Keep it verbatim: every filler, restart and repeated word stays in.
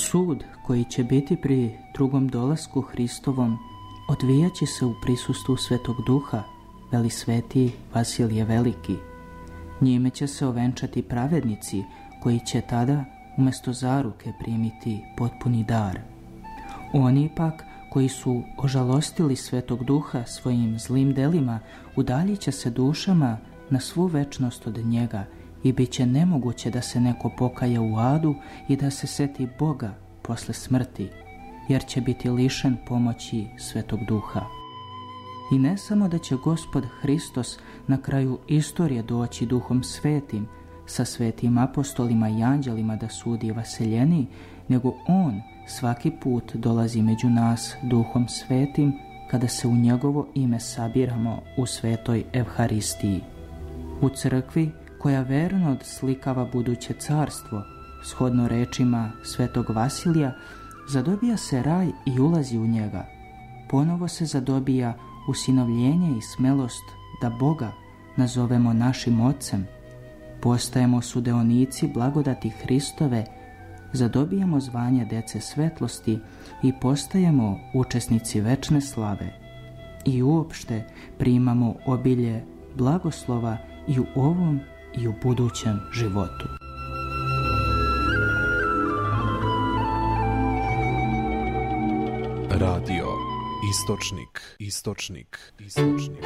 Sud koji će biti pri drugom dolasku Hristovom odvijat će se u prisustvu Svetog Duha, veli sveti Vasilije Veliki. Njime će se ovenčati pravednici koji će tada umjesto zaruke primiti potpuni dar. Oni pak koji su ožalostili Svetog Duha svojim zlim delima udaljit će se dušama na svu večnost od njega i bit će nemoguće da se neko pokaje u adu i da se seti Boga posle smrti, jer će biti lišen pomoći Svetog Duha. I ne samo da će Gospod Hristos na kraju istorije doći Duhom Svetim sa svetim apostolima i anđelima da sudi vaseljeni, nego On svaki put dolazi među nas Duhom Svetim kada se u njegovo ime sabiramo u svetoj Evharistiji. U crkvi koja verno odslikava buduće carstvo, shodno rečima svetog Vasilija, zadobija se raj i ulazi u njega. Ponovo se zadobija usinovljenje i smelost da Boga nazovemo našim Ocem. Postajemo sudeonici blagodati Hristove, zadobijamo zvanje dece svetlosti i postajemo učesnici večne slave. I uopšte primamo obilje blagoslova i u ovom i u budućem životu. Radio Istočnik, Istočnik, Istočnik.